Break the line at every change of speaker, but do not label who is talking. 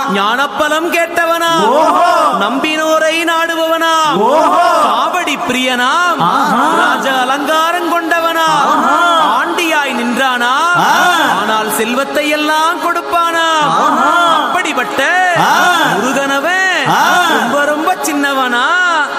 ஞானப்பலம் கேட்டவனா, நம்பினோரை நாடுபவனா, காவடி பிரியனா, ராஜ அலங்காரம் கொண்டவனா,